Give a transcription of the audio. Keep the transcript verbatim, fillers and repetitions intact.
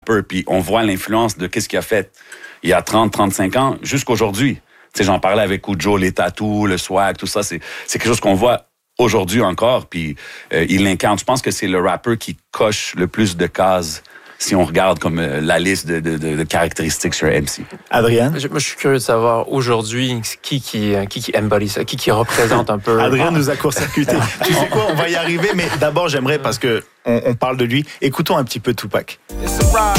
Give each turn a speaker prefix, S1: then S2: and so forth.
S1: rapper, puis on voit l'influence de qu'est-ce qu'il a fait il y a trente, trente-cinq ans jusqu'aujourd'hui. Tu sais, j'en parlais avec Ujo, les tatous, le swag, tout ça, c'est, c'est quelque chose qu'on voit aujourd'hui encore, puis euh, il l'incarne. Je pense que c'est le rappeur qui coche le plus de cases si on regarde comme euh, la liste de, de, de, de caractéristiques sur M C.
S2: Adrien?
S3: Je, moi, je suis curieux de savoir aujourd'hui qui qui, qui, qui embody ça, qui qui représente un peu...
S2: Adrien nous a court-circuité. Tu sais quoi, on va y arriver, mais d'abord, j'aimerais, parce que on, on parle de lui, écoutons un petit peu Tupac. It's a ride.